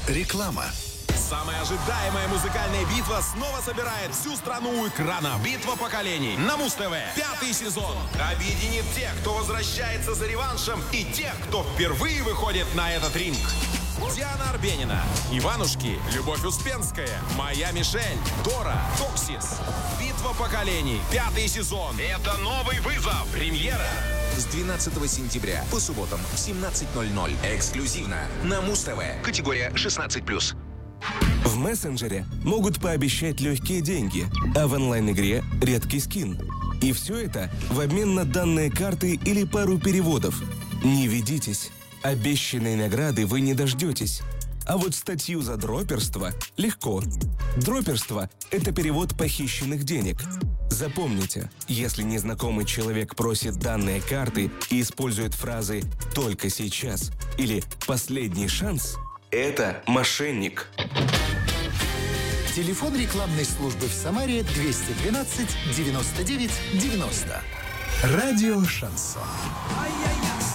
Реклама. Самая ожидаемая музыкальная битва снова собирает всю страну у экрана. Битва поколений на Муз-ТВ. 5-й сезон объединит тех, кто возвращается за реваншем, и тех, кто впервые выходит на этот ринг. Диана Арбенина, Иванушки, Любовь Успенская, Моя Мишель, Дора, Токсис. Битва поколений. 5-й сезон. Это новый вызов. Премьера с 12 сентября по субботам в 17:00. Эксклюзивно на Муз-ТВ. Категория 16+. В мессенджере могут пообещать легкие деньги, а в онлайн-игре – редкий скин. И все это в обмен на данные карты или пару переводов. Не ведитесь. Обещанной награды вы не дождетесь. А вот статью за дроперство легко. Дроперство – это перевод похищенных денег. Запомните, если незнакомый человек просит данные карты и использует фразы «только сейчас» или «последний шанс», это мошенник. Телефон рекламной службы в Самаре 212 99 90. Радио «Шансон».